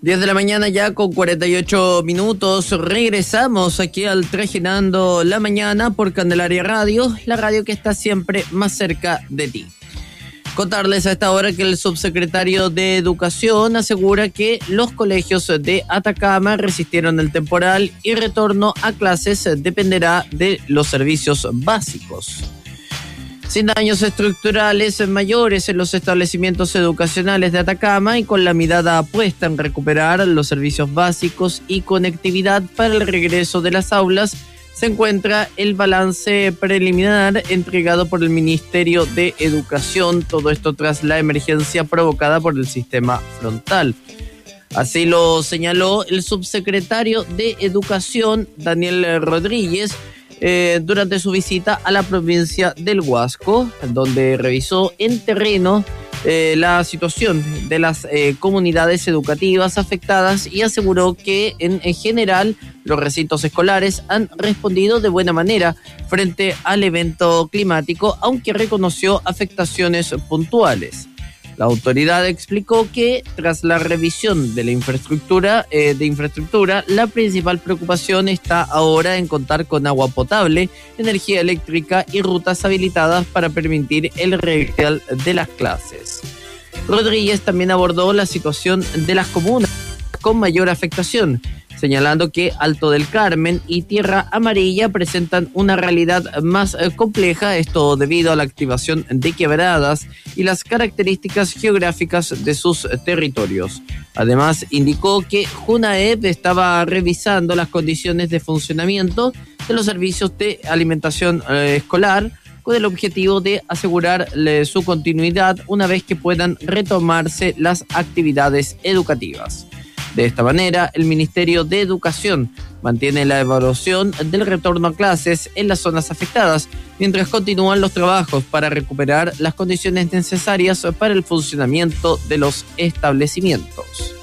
10 de la mañana ya con 48 minutos. Regresamos aquí al Trajinando la Mañana por Candelaria Radio, la radio que está siempre más cerca de ti. Contarles a esta hora que el subsecretario de Educación asegura que los colegios de Atacama resistieron el temporal y retorno a clases dependerá de los servicios básicos. Sin daños estructurales mayores en los establecimientos educacionales de Atacama y con la mirada puesta en recuperar los servicios básicos y conectividad para el regreso de las aulas, se encuentra el balance preliminar entregado por el Ministerio de Educación, todo esto tras la emergencia provocada por el sistema frontal. Así lo señaló el subsecretario de Educación, Daniel Rodríguez, durante su visita a la provincia del Huasco, donde revisó en terreno la situación de las comunidades educativas afectadas y aseguró que en general los recintos escolares han respondido de buena manera frente al evento climático, aunque reconoció afectaciones puntuales. La autoridad explicó que tras la revisión de la infraestructura, la principal preocupación está ahora en contar con agua potable, energía eléctrica y rutas habilitadas para permitir el regreso de las clases. Rodríguez también abordó la situación de las comunas con mayor afectación, señalando que Alto del Carmen y Tierra Amarilla presentan una realidad más compleja, esto debido a la activación de quebradas y las características geográficas de sus territorios. Además, indicó que JUNAEP estaba revisando las condiciones de funcionamiento de los servicios de alimentación escolar con el objetivo de asegurar su continuidad una vez que puedan retomarse las actividades educativas. De esta manera, el Ministerio de Educación mantiene la evaluación del retorno a clases en las zonas afectadas, mientras continúan los trabajos para recuperar las condiciones necesarias para el funcionamiento de los establecimientos.